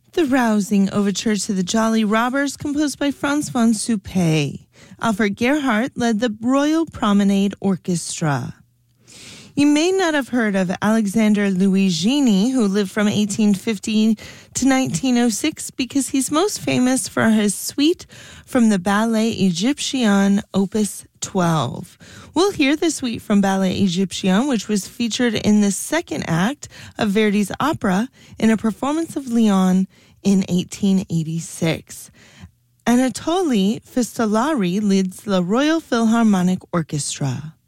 The rousing overture to the Jolly Robbers, composed by Franz von Suppé. Alfred Gerhardt led the Royal Promenade Orchestra. You may not have heard of Alexander Luigini, who lived from 1850 to 1906, because he's most famous for his suite from the Ballet Egyptian, Opus 12. We'll hear the suite from Ballet Egyptian, which was featured in the second act of Verdi's opera in a performance of Leon in 1886. Anatoly Fistolari leads the Royal Philharmonic Orchestra.